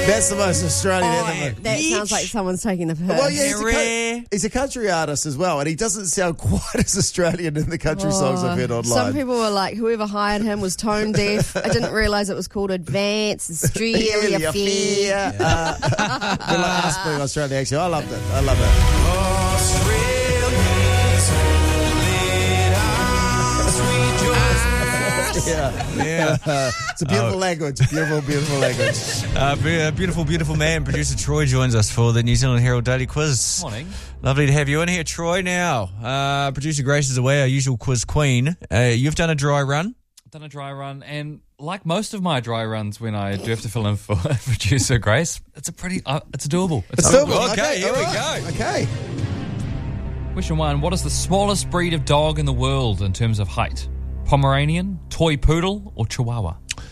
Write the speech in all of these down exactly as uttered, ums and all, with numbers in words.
That's the most Australian Oh, anthem. that sounds like someone's taking the piss. Well, yeah, he's a, co- he's a country artist as well, and he doesn't sound quite as Australian in the country songs I've heard online. Some people were like, whoever hired him was tone deaf. I didn't realise it was called Advanced Australia Fair. Yeah. Uh, they're like us being Australian, actually. I loved it. I love it. Yeah, yeah. Uh, it's a beautiful Oh. language. Beautiful, beautiful language. Uh, be- a beautiful, beautiful man, producer Troy joins us for the New Zealand Herald Daily Quiz. Morning. Lovely to have you in here, Troy. Now, uh, producer Grace is away, our usual quiz queen. Uh, you've done a dry run. I've done a dry run, and like most of my dry runs when I do have to fill in for producer Grace, it's a pretty, uh, it's doable. It's doable. Okay, Okay, here all we right. go. Okay. Question one, what is the smallest breed of dog in the world in terms of height? Pomeranian, toy poodle, or Chihuahua?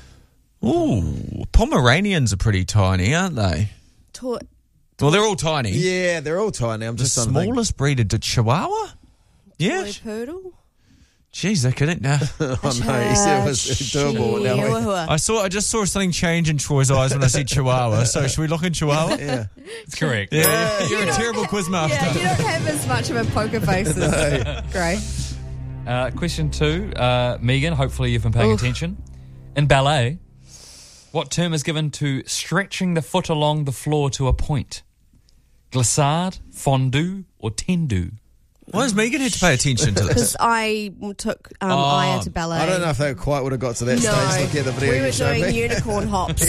Ooh, Pomeranians are pretty tiny, aren't they? To- Well, they're all tiny. Yeah, they're all tiny. I'm The just trying to think. smallest breed of Chihuahua? Yeah. Toy poodle? Jeez, they couldn't. No. Oh, no, he said it was doable. Now we- Chihuahua. I saw. I just saw something change in Troy's eyes when I said Chihuahua. So should we look in Chihuahua? Yeah. It's correct. Yeah, you're a terrible quiz master. Yeah, you don't have as much of a poker face as Gray. Uh, question two, uh, Megan, hopefully you've been paying Oof. attention. In ballet, what term is given to stretching the foot along the floor to a point? Glissade, fondue, or tendu? Why does Megan have to pay attention to this? Because I took um, Oh, Aya to ballet. I don't know if they quite would have got to that No, stage looking at the video we you were showed doing me. unicorn hops.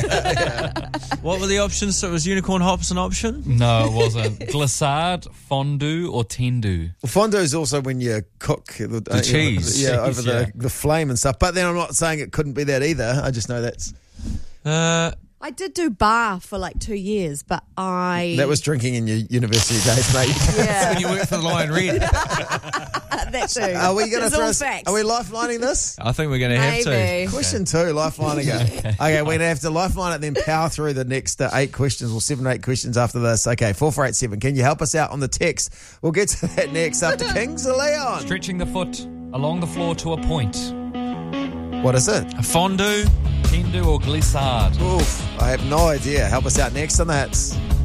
What were the options? So it was unicorn hops an option? No, it wasn't. Glissade, fondue, or tendu? Fondue is also when you cook the, the cheese. yeah, Cheese, over yeah. the, the flame and stuff. But then I'm not saying it couldn't be that either. I just know that's Uh, I did do bar for like two years, but I... that was drinking in your university days, mate. Yeah, when you work for the Lion Red. that too. Are we going to It's throw? all us- facts. Are we lifelining this? I think we're going to have to. Maybe. Question two, lifelining it. Okay, we're going to have to lifeline it, then power through the next uh, eight questions or seven, eight questions after this. Okay, four four eight seven. Can you help us out on the text? We'll get to that next. Up to Kings of Leon. Stretching the foot along the floor to a point. What is it? A fondue. Tendu or glissade? Oof, I have no idea. Help us out next on that.